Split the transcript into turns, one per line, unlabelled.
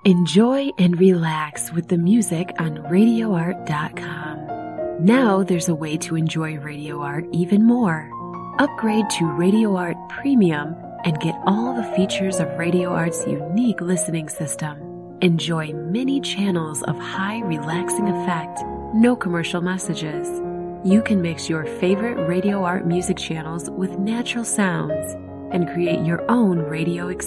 Enjoy and relax with the music on RadioArt.com. Now there's a way to enjoy Radio Art even more. Upgrade to Radio Art Premium and get all the features of Radio Art's unique listening system. Enjoy many channels of high relaxing effect, no commercial messages. You can mix your favorite Radio Art music channels with natural sounds and create your own radio experience.